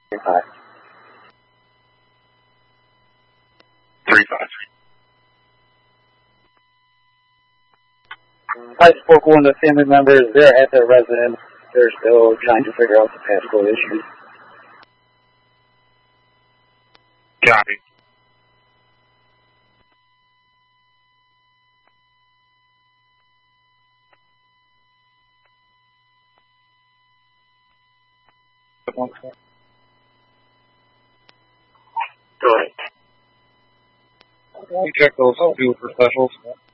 5. 3-5. I spoke with one of the family members. They're at their residence. They're still trying to figure out the passcode issue. Copy. Go ahead. Let me check those two for specials.